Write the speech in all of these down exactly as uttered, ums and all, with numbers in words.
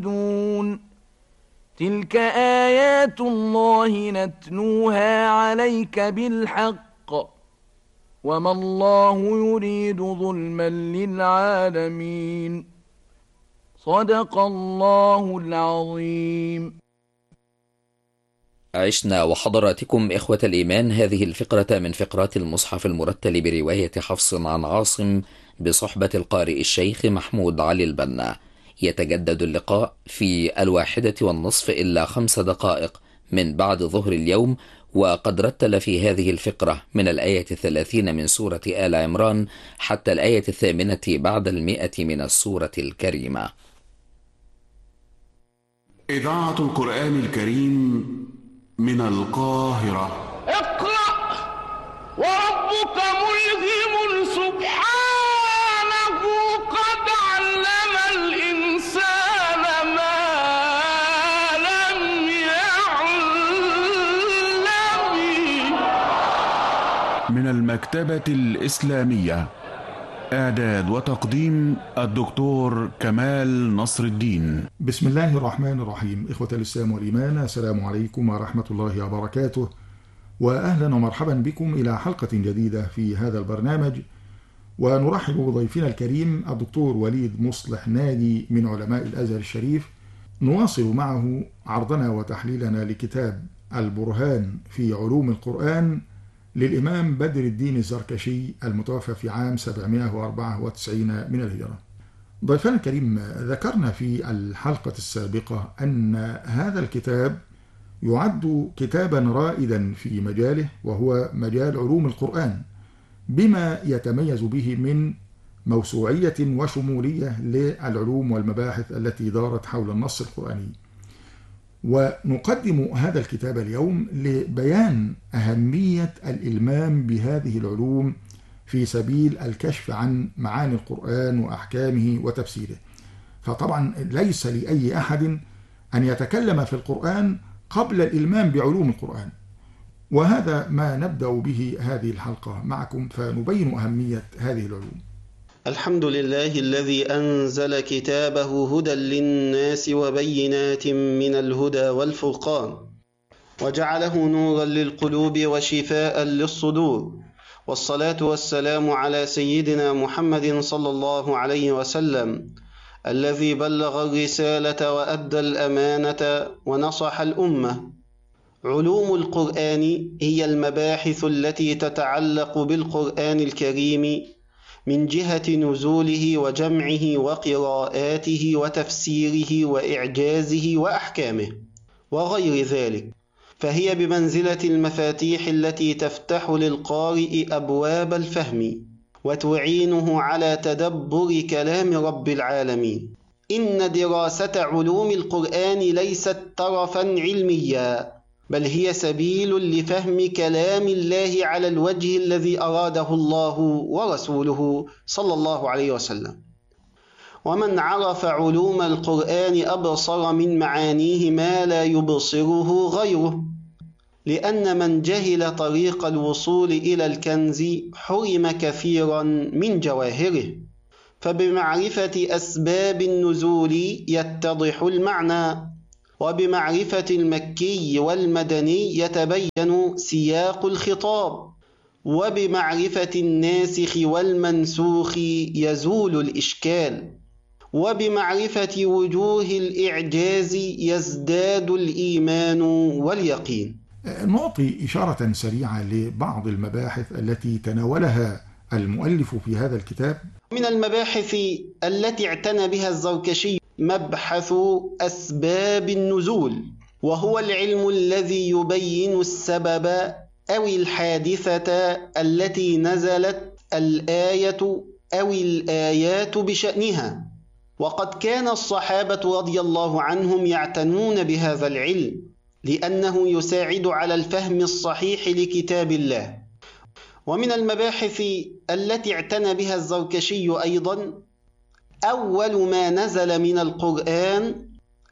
تلك آيات الله نتلوها عليك بالحق وما الله يريد ظلما للعالمين. صدق الله العظيم. عشنا وحضراتكم إخوة الإيمان هذه الفقرة من فقرات المصحف المرتل برواية حفص عن عاصم بصحبة القارئ الشيخ محمود علي البنا. يتجدد اللقاء في الواحدة والنصف إلا خمس دقائق من بعد ظهر اليوم، وقد رتل في هذه الفقرة من الآية الثلاثين من سورة آل عمران حتى الآية الثامنة بعد المئة من السورة الكريمة. إذاعة القرآن الكريم من القاهرة. اقرأ وربك ملهم سبحانه قد علم الإنسان ما لم يعلم. من المكتبة الإسلامية، إعداد وتقديم الدكتور كمال نصر الدين. بسم الله الرحمن الرحيم. إخوة الإسلام والإيمان، السلام عليكم ورحمة الله وبركاته، وأهلا ومرحبا بكم إلى حلقة جديدة في هذا البرنامج. ونرحب بضيفنا الكريم الدكتور وليد مصلح ناجي من علماء الأزهر الشريف. نواصل معه عرضنا وتحليلنا لكتاب البرهان في علوم القرآن للإمام بدر الدين الزركشي المتوفى في عام سبعمائة وأربعة وتسعين من الهجرة. ضيفنا الكريم، ذكرنا في الحلقة السابقة أن هذا الكتاب يعد كتابا رائدا في مجاله، وهو مجال علوم القرآن، بما يتميز به من موسوعية وشمولية للعلوم والمباحث التي دارت حول النص القرآني. ونقدم هذا الكتاب اليوم لبيان أهمية الإلمام بهذه العلوم في سبيل الكشف عن معاني القرآن وأحكامه وتفسيره. فطبعا ليس لأي أحد أن يتكلم في القرآن قبل الإلمام بعلوم القرآن، وهذا ما نبدأ به هذه الحلقة معكم، فنبين أهمية هذه العلوم. الحمد لله الذي أنزل كتابه هدى للناس وبينات من الهدى والفرقان، وجعله نورا للقلوب وشفاء للصدور، والصلاة والسلام على سيدنا محمد صلى الله عليه وسلم الذي بلغ الرسالة وأدى الأمانة ونصح الأمة. علوم القرآن هي المباحث التي تتعلق بالقرآن الكريم من جهة نزوله وجمعه وقراءاته وتفسيره وإعجازه وأحكامه وغير ذلك، فهي بمنزلة المفاتيح التي تفتح للقارئ أبواب الفهم وتعينه على تدبر كلام رب العالمين. إن دراسة علوم القرآن ليست طرفا علميا، بل هي سبيل لفهم كلام الله على الوجه الذي أراده الله ورسوله صلى الله عليه وسلم. ومن عرف علوم القرآن أبصر من معانيه ما لا يبصره غيره، لأن من جهل طريق الوصول إلى الكنز حرم كثيرا من جواهره. فبمعرفة أسباب النزول يتضح المعنى، وبمعرفة المكي والمدني يتبين سياق الخطاب، وبمعرفة الناسخ والمنسوخ يزول الإشكال، وبمعرفة وجوه الإعجاز يزداد الإيمان واليقين. نعطي إشارة سريعة لبعض المباحث التي تناولها المؤلف في هذا الكتاب. من المباحث التي اعتنى بها الزركشي مبحث أسباب النزول، وهو العلم الذي يبين السبب أو الحادثة التي نزلت الآية أو الآيات بشأنها. وقد كان الصحابة رضي الله عنهم يعتنون بهذا العلم، لأنه يساعد على الفهم الصحيح لكتاب الله. ومن المباحث التي اعتنى بها الزركشي أيضا أول ما نزل من القرآن.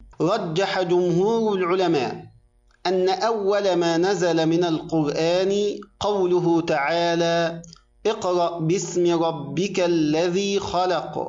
رجح جمهور العلماء أن أول ما نزل من القرآن قوله تعالى: اقرأ باسم ربك الذي خلق.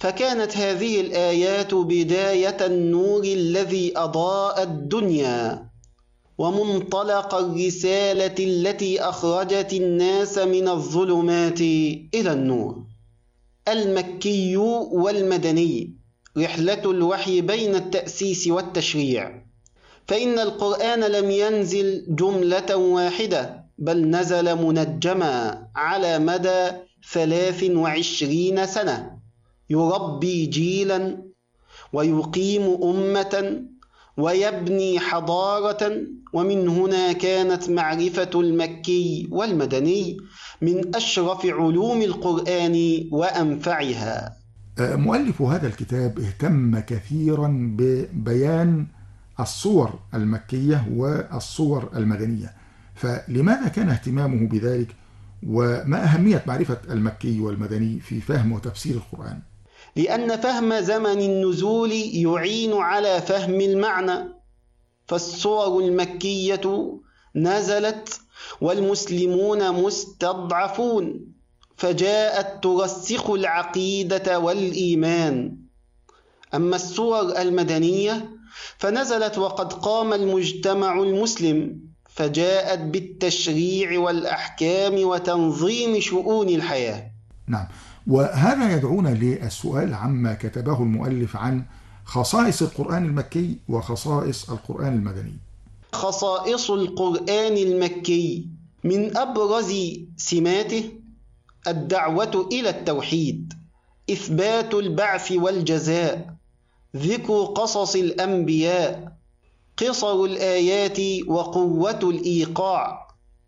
فكانت هذه الآيات بداية النور الذي أضاء الدنيا ومنطلق الرسالة التي أخرجت الناس من الظلمات إلى النور. المكي والمدني، رحلة الوحي بين التأسيس والتشريع، فإن القرآن لم ينزل جملة واحدة، بل نزل منجما على مدى ثلاث وعشرين سنة، يربي جيلا ويقيم أمة ويبني حضارة. ومن هنا كانت معرفة المكي والمدني من أشرف علوم القرآن وأنفعها. مؤلف هذا الكتاب اهتم كثيرا ببيان الصور المكية والصور المدنية، فلماذا كان اهتمامه بذلك؟ وما أهمية معرفة المكي والمدني في فهم وتفسير القرآن؟ لأن فهم زمن النزول يعين على فهم المعنى، فالصور المكية نزلت والمسلمون مستضعفون، فجاءت ترسخ العقيدة والإيمان. أما الصور المدنية فنزلت وقد قام المجتمع المسلم، فجاءت بالتشريع والأحكام وتنظيم شؤون الحياة. نعم، وهذا يدعونا للسؤال عما كتبه المؤلف عن خصائص القرآن المكي وخصائص القرآن المدني. خصائص القرآن المكي من أبرز سماته الدعوة إلى التوحيد، إثبات البعث والجزاء، ذكر قصص الأنبياء، قصر الآيات وقوة الإيقاع،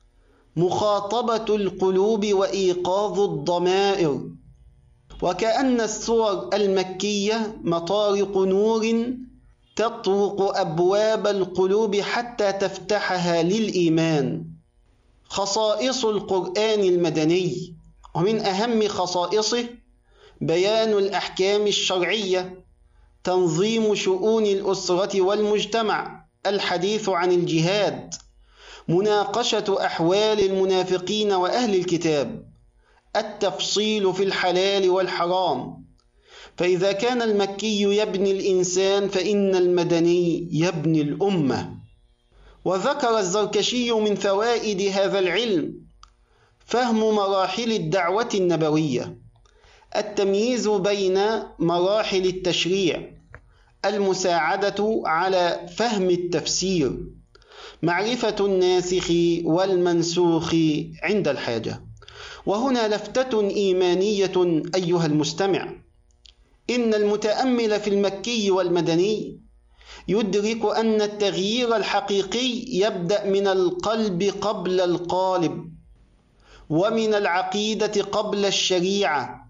مخاطبة القلوب وإيقاظ الضمائر. وكأن السور المكية مطارق نور تطرق أبواب القلوب حتى تفتحها للإيمان. خصائص القرآن المدني، ومن أهم خصائصه بيان الأحكام الشرعية، تنظيم شؤون الأسرة والمجتمع، الحديث عن الجهاد، مناقشة أحوال المنافقين وأهل الكتاب، التفصيل في الحلال والحرام. فإذا كان المكي يبني الإنسان فإن المدني يبني الأمة. وذكر الزركشي من فوائد هذا العلم فهم مراحل الدعوة النبوية، التمييز بين مراحل التشريع، المساعدة على فهم التفسير، معرفة الناسخ والمنسوخ عند الحاجة. وهنا لفتة إيمانية أيها المستمع، إن المتأمل في المكي والمدني يدرك أن التغيير الحقيقي يبدأ من القلب قبل القالب، ومن العقيدة قبل الشريعة.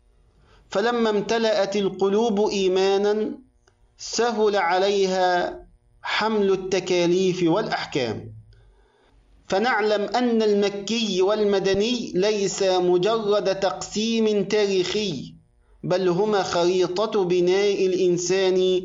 فلما امتلأت القلوب إيمانا سهل عليها حمل التكاليف والأحكام. فنعلم أن المكي والمدني ليس مجرد تقسيم تاريخي، بل هما خريطة بناء الإنسان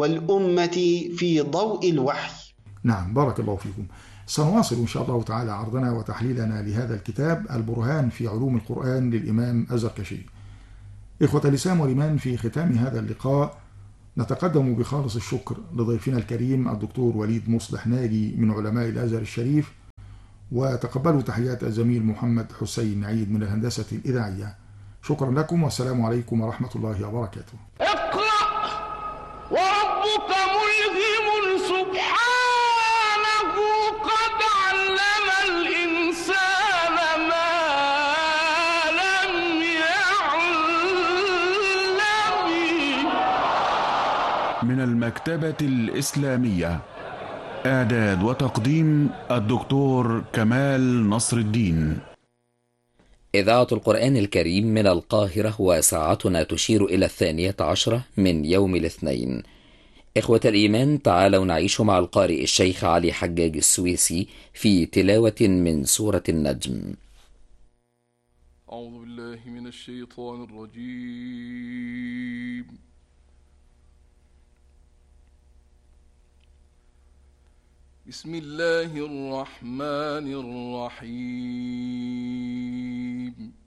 والأمة في ضوء الوحي. نعم، بارك الله فيكم. سنواصل إن شاء الله تعالى عرضنا وتحليلنا لهذا الكتاب البرهان في علوم القرآن للإمام الزركشي. إخوة الإسلام والإيمان، في ختام هذا اللقاء نتقدم بخالص الشكر لضيفنا الكريم الدكتور وليد مصلح ناجي من علماء الأزهر الشريف، وتقبلوا تحيات الزميل محمد حسين عيد من الهندسة الإذاعية. شكرا لكم والسلام عليكم ورحمة الله وبركاته. اقرأ وربك ملهم سبحانه قد علم الإنسان ما لم يعلم. من المكتبة الإسلامية، إعداد وتقديم الدكتور كمال نصر الدين. إذاعة القرآن الكريم من القاهرة، وساعتنا تشير إلى الثانية عشرة من يوم الاثنين. إخوة الإيمان، تعالوا نعيش مع القارئ الشيخ علي حجاج السويسي في تلاوة من سورة النجم. أعوذ بالله من الشيطان الرجيم. بسم الله الرحمن الرحيم.